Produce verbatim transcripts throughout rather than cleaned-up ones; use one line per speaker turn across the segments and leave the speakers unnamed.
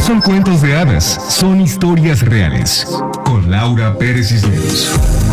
son cuentos de hadas, son historias reales. Con Laura Pérez Cisneros.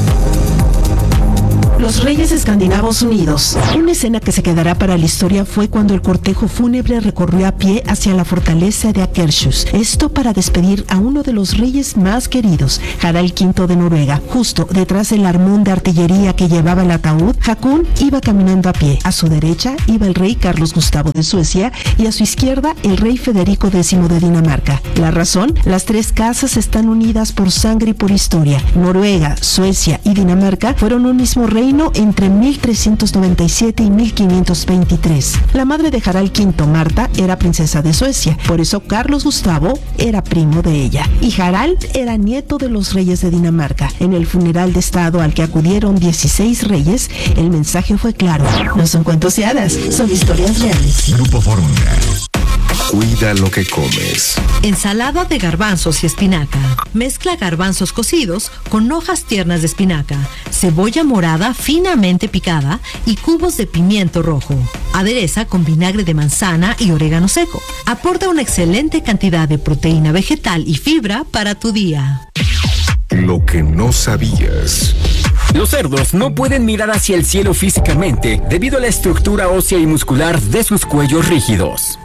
Los Reyes Escandinavos Unidos. Una escena que se quedará para la historia fue cuando el cortejo fúnebre recorrió a pie hacia la fortaleza de Akershus. Esto para despedir a uno de los reyes más queridos, Harald quinto de Noruega. Justo detrás del armón de artillería que llevaba el ataúd, Hakon iba caminando a pie. A su derecha iba el rey Carlos Gustavo de Suecia y a su izquierda el rey Federico décimo de Dinamarca. La razón, las tres casas están unidas por sangre y por historia. Noruega, Suecia y Dinamarca fueron un mismo reino entre mil trescientos noventa y siete y mil quinientos veintitrés. La madre de Harald quinto, Marta, era princesa de Suecia, por eso Carlos Gustavo era primo de ella. Y Harald era nieto de los reyes de Dinamarca. En el funeral de estado al que acudieron dieciséis reyes, el mensaje fue claro. No son cuentos de hadas, son historias reales.
Grupo Fórmula.
Cuida lo que comes.
Ensalada de garbanzos y espinaca. Mezcla garbanzos cocidos con hojas tiernas de espinaca, cebolla morada finamente picada y cubos de pimiento rojo. Adereza con vinagre de manzana y orégano seco. Aporta una excelente cantidad de proteína vegetal y fibra para tu día.
Lo que no sabías.
Los cerdos no pueden mirar hacia el cielo físicamente debido a la estructura ósea y muscular de sus cuellos rígidos.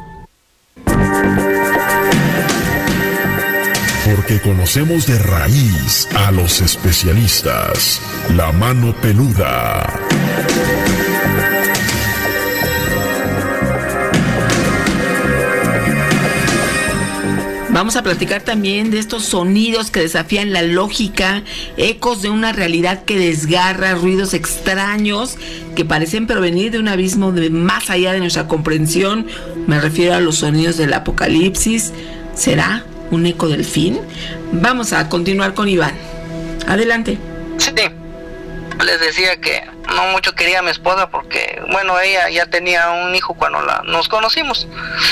Porque conocemos de raíz a los especialistas. La mano peluda.
Vamos a platicar también de estos sonidos que desafían la lógica, ecos de una realidad que desgarra, ruidos extraños que parecen provenir de un abismo de más allá de nuestra comprensión. Me refiero a los sonidos del apocalipsis. ¿Será un eco del fin? Vamos a continuar con Iván. Adelante.
Sí, les decía que no mucho quería a mi esposa porque, bueno, ella ya tenía un hijo cuando la, nos conocimos.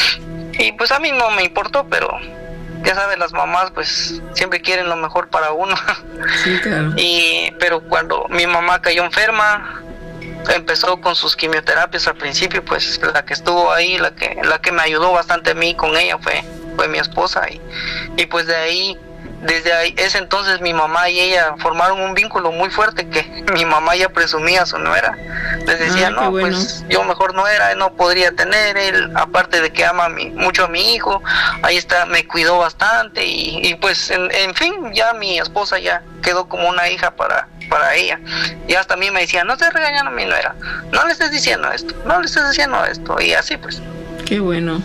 Y pues a mí no me importó, pero ya sabes, las mamás pues siempre quieren lo mejor para uno.
Sí, claro.
Y pero cuando mi mamá cayó enferma, empezó con sus quimioterapias al principio, pues la que estuvo ahí, la que la que me ayudó bastante a mí con ella fue fue mi esposa y, y pues de ahí, desde ahí, ese entonces mi mamá y ella formaron un vínculo muy fuerte que mi mamá ya presumía a su nuera. Les decía, ah, no, bueno. Pues yo mejor nuera, no podría tener, él, aparte de que ama a mi, mucho a mi hijo, ahí está, me cuidó bastante y, y pues en, en fin, ya mi esposa ya quedó como una hija para para ella. Y hasta a mí me decía, no estés regañando a mi nuera, no le estés diciendo esto, no le estés diciendo esto, y así pues.
Qué bueno.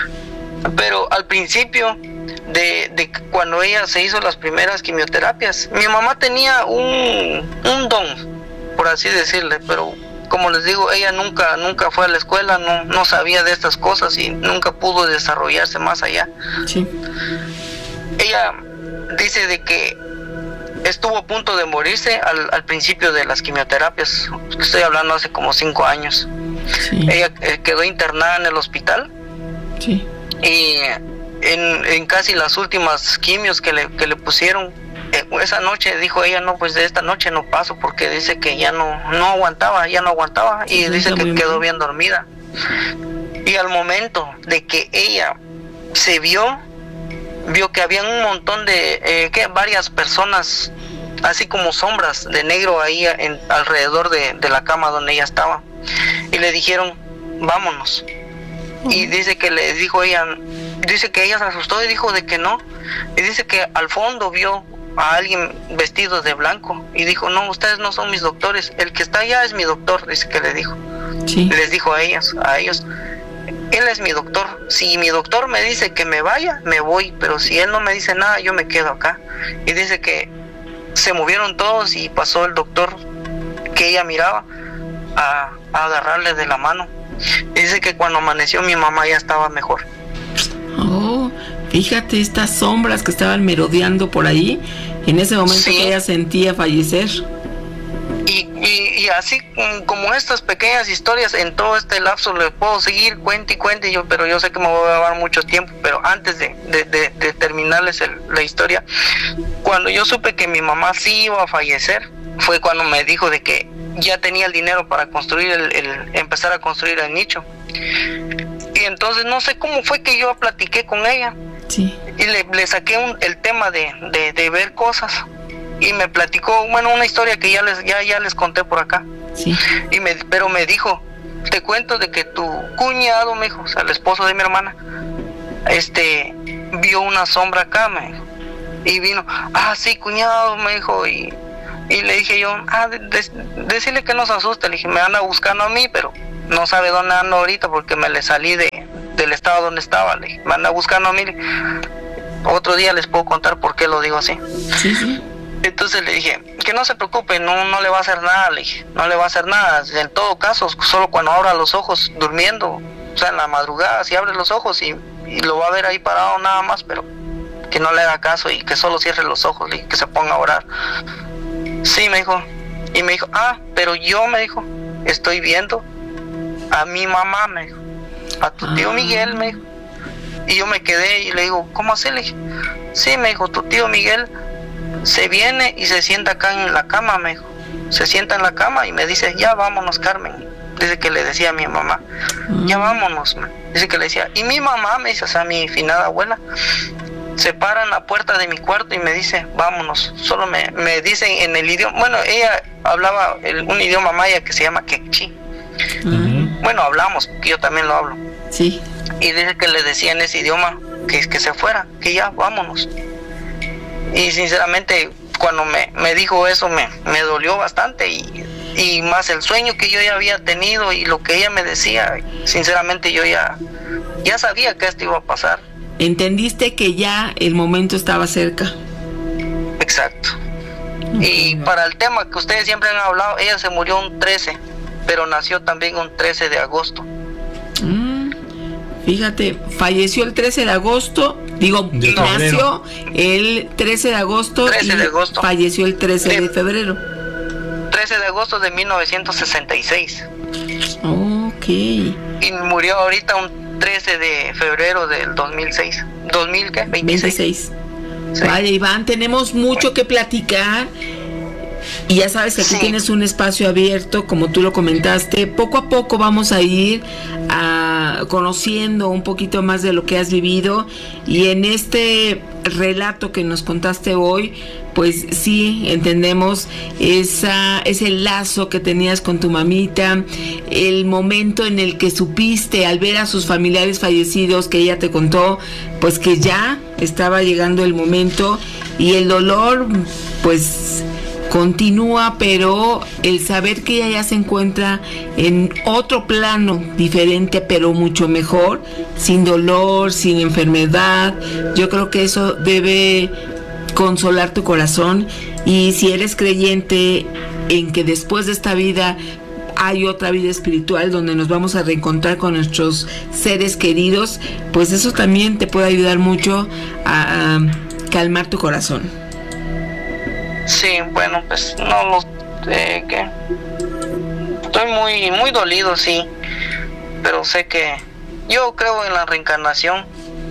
Pero al principio de, de cuando ella se hizo las primeras quimioterapias, mi mamá tenía un, un don, por así decirle, pero como les digo, ella nunca nunca fue a la escuela, no, no sabía de estas cosas y nunca pudo desarrollarse más allá.
Sí.
Ella dice de que estuvo a punto de morirse al, al principio de las quimioterapias, estoy hablando hace como cinco años.
Sí.
Ella eh, quedó internada en el hospital.
Sí.
Y en, en casi las últimas quimios que le, que le pusieron, eh, esa noche dijo ella, no, pues de esta noche no paso porque dice que ya no, no aguantaba, ya no aguantaba y sí, dice que quedó mal. Bien dormida. Y al momento de que ella se vio, vio que había un montón de, eh, que varias personas, así como sombras de negro ahí en, alrededor de, de la cama donde ella estaba. Y le dijeron, vámonos. Y dice que le dijo ella, dice que ella se asustó y dijo de que no. Y dice que al fondo vio a alguien vestido de blanco y dijo, no, ustedes no son mis doctores, el que está allá es mi doctor, dice que le dijo.
Sí.
Les dijo a ellas, a ellos, él es mi doctor, si mi doctor me dice que me vaya, me voy, pero si él no me dice nada, yo me quedo acá. Y dice que se movieron todos y pasó el doctor que ella miraba a, a agarrarle de la mano. Dice que cuando amaneció mi mamá ya estaba mejor.
Oh, fíjate estas sombras que estaban merodeando por ahí en ese momento, sí, que ella sentía fallecer.
Y, y, y así como estas pequeñas historias, en todo este lapso le puedo seguir cuente y cuente, yo, pero yo sé que me voy a llevar mucho tiempo. Pero antes de, de, de, de terminarles el, la historia, cuando yo supe que mi mamá sí iba a fallecer, fue cuando me dijo de que ya tenía el dinero para construir el, el empezar a construir el nicho. Y entonces no sé cómo fue que yo platiqué con ella
Sí.
Y le, le saqué un, el tema de, de, de ver cosas. Y me platicó, bueno, una historia que ya les, ya, ya les conté por acá.
Sí.
Y me, pero me dijo, te cuento de que tu cuñado, me dijo, o sea, el esposo de mi hermana, este, vio una sombra acá, me dijo. Y vino, ah, sí, cuñado, me dijo, y, y le dije yo, ah, de, de, decirle que no se asuste. Le dije, me anda buscando a mí, pero no sabe dónde ando ahorita porque me le salí de, del estado donde estaba. Le dije, me anda buscando a mí. Otro día les puedo contar por qué lo digo así.
Sí, sí.
Entonces le dije, que no se preocupe, no, no le va a hacer nada, le dije, no le va a hacer nada. En todo caso, solo cuando abra los ojos durmiendo, o sea, en la madrugada, si abre los ojos y, y lo va a ver ahí parado nada más, pero que no le haga caso y que solo cierre los ojos y que se ponga a orar. Sí, me dijo. Y me dijo, ah, pero yo, me dijo, estoy viendo a mi mamá, me dijo, a tu tío Miguel, me dijo. Y yo me quedé y le digo, ¿cómo así? Le dije, sí, me dijo, tu tío Miguel se viene y se sienta acá en la cama, me dijo. Se sienta en la cama y me dice, ya vámonos, Carmen. Dice que le decía a mi mamá, ya vámonos, me. Dice que le decía, y mi mamá, me dice, o sea, mi finada abuela, se para en la puerta de mi cuarto y me dice, vámonos. Solo me, me dicen en el idioma, bueno, ella hablaba el, un idioma maya que se llama quechí. Uh-huh. Bueno, hablamos, que yo también lo hablo.
Sí.
Y dice que le decía en ese idioma que, que se fuera, que ya, vámonos. Y sinceramente, cuando me, me dijo eso, me, me dolió bastante. Y, y más el sueño que yo ya había tenido y lo que ella me decía, sinceramente yo ya, ya sabía que esto iba a pasar.
¿Entendiste que ya el momento estaba cerca?
Exacto. Y para el tema que ustedes siempre han hablado, ella se murió un trece, pero nació también un trece de agosto.
Mm, fíjate, falleció el trece de agosto, digo, de nació el trece de agosto
trece
y
de agosto.
Falleció el trece de, de febrero.
trece de agosto de mil novecientos sesenta y seis.
Ok.
Y murió ahorita un trece de febrero del dos mil seis. ¿dos mil qué? veintiséis.
veintiséis. Sí. Vale, Iván, tenemos mucho que platicar. Y ya sabes que aquí sí. Tienes un espacio abierto, como tú lo comentaste. Poco a poco vamos a ir a, conociendo un poquito más de lo que has vivido. Y en este relato que nos contaste hoy, pues sí, entendemos esa, ese lazo que tenías con tu mamita, el momento en el que supiste al ver a sus familiares fallecidos, que ella te contó, pues que ya estaba llegando el momento y el dolor, pues continúa, pero el saber que ella ya se encuentra en otro plano diferente, pero mucho mejor, sin dolor, sin enfermedad, yo creo que eso debe consolar tu corazón. Y si eres creyente en que después de esta vida hay otra vida espiritual donde nos vamos a reencontrar con nuestros seres queridos, pues eso también te puede ayudar mucho a, a calmar tu corazón.
Sí, bueno, pues no lo eh, que estoy muy muy dolido, sí, pero sé que yo creo en la reencarnación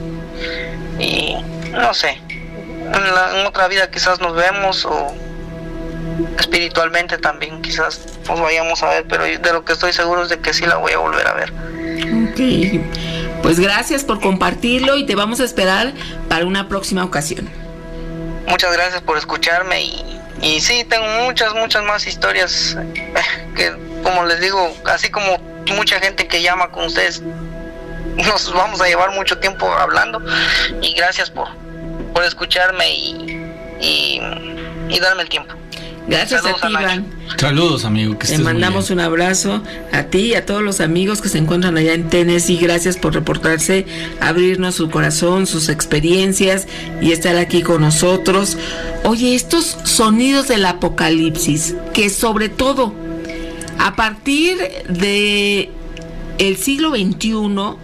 y no sé, en, la, en otra vida quizás nos vemos o espiritualmente también quizás nos vayamos a ver, pero de lo que estoy seguro es de que sí la voy a volver a ver.
Ok, pues gracias por compartirlo y te vamos a esperar para una próxima ocasión.
Muchas gracias por escucharme y, y sí, tengo muchas, muchas más historias que, como les digo, así como mucha gente que llama con ustedes, nos vamos a llevar mucho tiempo hablando y gracias por, por escucharme y, y, y darme el tiempo.
Gracias. Saludos a ti, Iván.
Saludos, amigo. Que
Te mandamos un abrazo a ti y a todos los amigos que se encuentran allá en Tennessee. Gracias por reportarse, abrirnos su corazón, sus experiencias y estar aquí con nosotros. Oye, estos sonidos del apocalipsis, que sobre todo a partir de el siglo veintiuno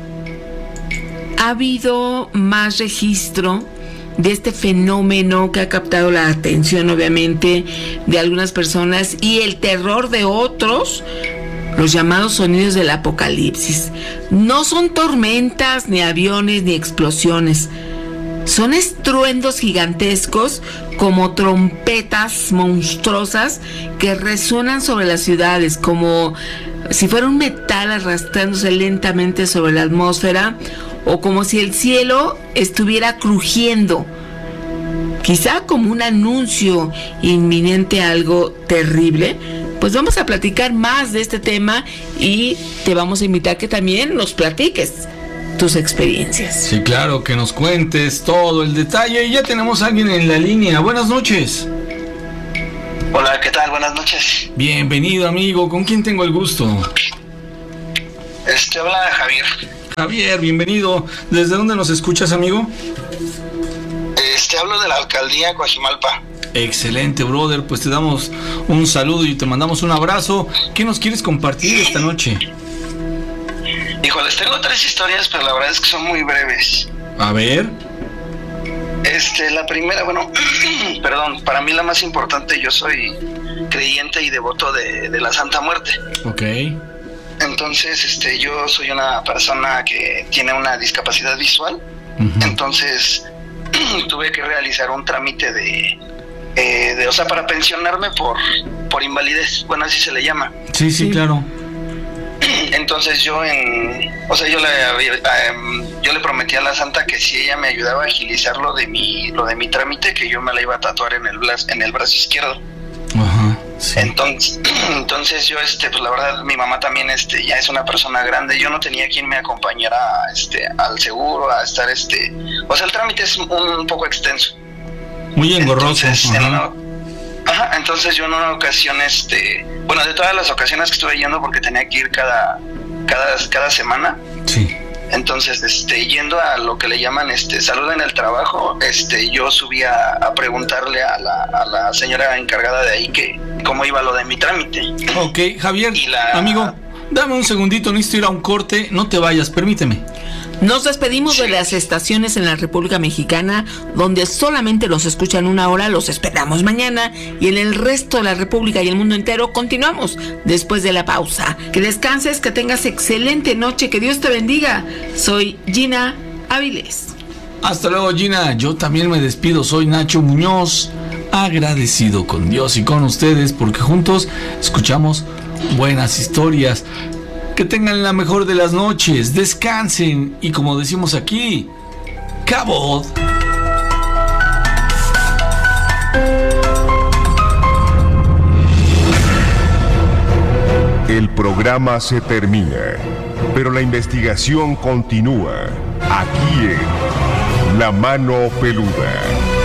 ha habido más registro de este fenómeno que ha captado la atención, obviamente, de algunas personas y el terror de otros, los llamados sonidos del apocalipsis. No son tormentas, ni aviones, ni explosiones. Son estruendos gigantescos como trompetas monstruosas que resuenan sobre las ciudades, como si fuera un metal arrastrándose lentamente sobre la atmósfera, o como si el cielo estuviera crujiendo, quizá como un anuncio inminente a algo terrible. Pues vamos a platicar más de este tema y te vamos a invitar que también nos platiques tus experiencias.
Sí, claro, que nos cuentes todo el detalle. Y ya tenemos a alguien en la línea. Buenas noches.
Hola, ¿qué tal? Buenas noches.
Bienvenido, amigo. ¿Con quién tengo el gusto?
Este, habla Javier.
Javier, bienvenido. ¿Desde dónde nos escuchas, amigo?
Este, hablo de la alcaldía Coajimalpa.
Excelente, brother. Pues te damos un saludo y te mandamos un abrazo. ¿Qué nos quieres compartir esta noche?
Híjoles, tengo tres historias, pero la verdad es que son muy breves.
A ver.
Este, la primera, bueno, perdón, para mí la más importante, yo soy creyente y devoto de, de la Santa Muerte.
Ok.
Entonces, este, yo soy una persona que tiene una discapacidad visual. Uh-huh. Entonces, tuve que realizar un trámite de, eh, de, o sea, para pensionarme por, por invalidez. Bueno, así se le llama.
Sí, sí, claro.
Entonces yo en, o sea, yo le, um, yo le prometí a la Santa que si ella me ayudaba a agilizar lo de mi, lo de mi trámite, que yo me la iba a tatuar en el brazo, en el brazo izquierdo.
Ajá. Sí.
Entonces, entonces yo, este, pues la verdad, mi mamá también, este, ya es una persona grande. Yo no tenía quien me acompañara, este, al seguro, a estar, este, o sea, el trámite es un, un poco extenso.
Muy engorroso.
Entonces, en una, ajá, entonces yo en una ocasión, este, bueno, de todas las ocasiones que estuve yendo, porque tenía que ir cada, cada, cada semana.
Sí.
Entonces, este, yendo a lo que le llaman, este, salud en el trabajo, este, yo subí a, a preguntarle a la, a la señora encargada de ahí que cómo iba lo de mi trámite.
Ok, Javier,
la,
amigo, dame un segundito, necesito ir a un corte, no te vayas, permíteme.
Nos despedimos de las estaciones en la República Mexicana donde solamente los escuchan una hora, los esperamos mañana, y en el resto de la República y el mundo entero continuamos después de la pausa. Que descanses, que tengas excelente noche, que Dios te bendiga. Soy Gina Áviles.
Hasta luego, Gina. Yo también me despido, soy Nacho Muñoz, agradecido con Dios y con ustedes porque juntos escuchamos buenas historias. Que tengan la mejor de las noches, descansen y, como decimos aquí, ¡cabot!
El programa se termina, pero la investigación continúa aquí en La Mano Peluda.